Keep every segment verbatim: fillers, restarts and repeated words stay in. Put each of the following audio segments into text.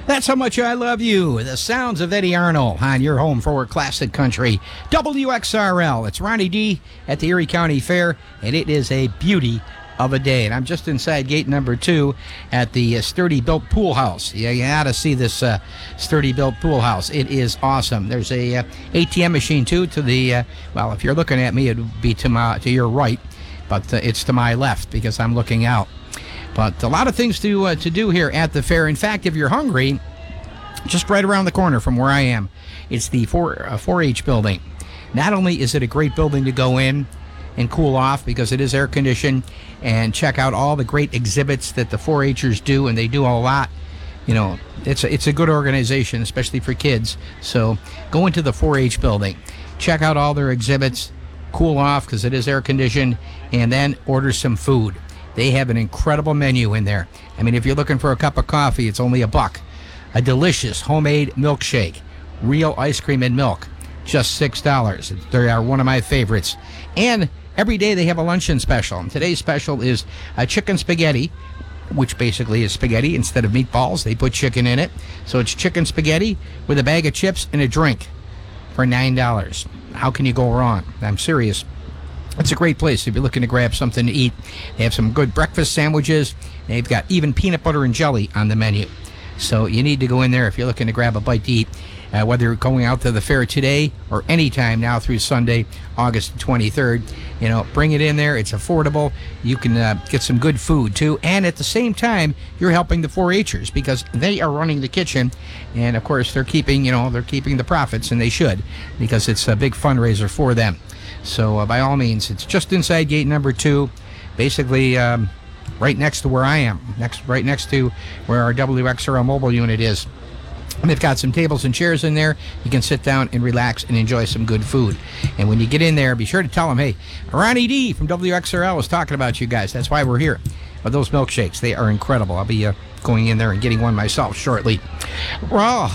That's how much I love you. The sounds of Eddie Arnold on your home for classic country. W X R L. It's Ronnie D at the Erie County Fair, and it is a beauty of a day. And I'm just inside gate number two at the uh, Sturdy Built Pool House. Yeah, you ought to see this uh, Sturdy Built Pool House. It is awesome. There's a uh, A T M machine too. To the uh, well, if you're looking at me, it would be to my to your right, but uh, it's to my left because I'm looking out. But a lot of things to uh, to do here at the fair. In fact, if you're hungry, just right around the corner from where I am, it's the four, uh, four H building. Not only is it a great building to go in and cool off because it is air conditioned and check out all the great exhibits that the four Hers do, and they do a lot. You know, it's a, it's a good organization, especially for kids. So go into the four H building, check out all their exhibits, cool off because it is air conditioned, and then order some food. They have an incredible menu in there. I mean, if you're looking for a cup of coffee, it's only a buck. A delicious homemade milkshake, real ice cream and milk, just six dollars. They are one of my favorites. And every day they have a luncheon special. And today's special is a chicken spaghetti, which basically is spaghetti. Instead of meatballs, they put chicken in it. So it's chicken spaghetti with a bag of chips and a drink for nine dollars. How can you go wrong? I'm serious. It's a great place if you're looking to grab something to eat. They have some good breakfast sandwiches. They've got even peanut butter and jelly on the menu. So you need to go in there if you're looking to grab a bite to eat, uh, whether you're going out to the fair today or anytime now through Sunday, August twenty-third. You know, bring it in there. It's affordable. You can uh, get some good food, too. And at the same time, you're helping the four Hers because they are running the kitchen. And, of course, they're keeping, you know, they're keeping the profits, and they should because it's a big fundraiser for them. So, uh, by all means, it's just inside gate number two, basically um, right next to where I am, next right next to where our W X R L mobile unit is. And they've got some tables and chairs in there. You can sit down and relax and enjoy some good food. And when you get in there, be sure to tell them, hey, Ronnie D from W X R L was talking about you guys. That's why we're here. But those milkshakes, they are incredible. I'll be uh, going in there and getting one myself shortly. Well,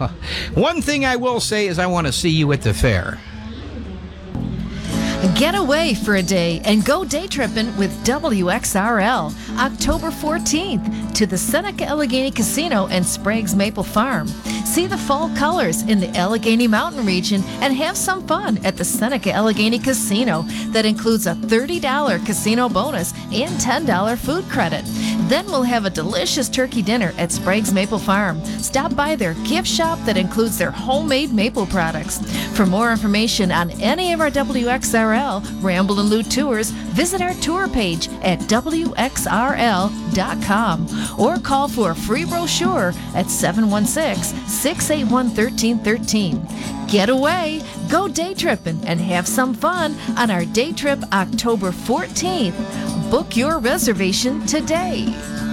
one thing I will say is I want to see you at the fair. Get away for a day and go day tripping with W X R L October fourteenth to the Seneca Allegheny Casino and Sprague's Maple Farm. See the fall colors in the Allegheny Mountain region and have some fun at the Seneca Allegheny Casino. That includes a thirty dollars casino bonus and ten dollars food credit. Then we'll have a delicious turkey dinner at Sprague's Maple Farm. Stop by their gift shop that includes their homemade maple products. For more information on any of our W X R L Ramble and Loot tours, visit our tour page at W X R L dot com or call for a free brochure at seven one six, six eight one, one three one three. Get away, go day tripping, and have some fun on our day trip October fourteenth. Book your reservation today.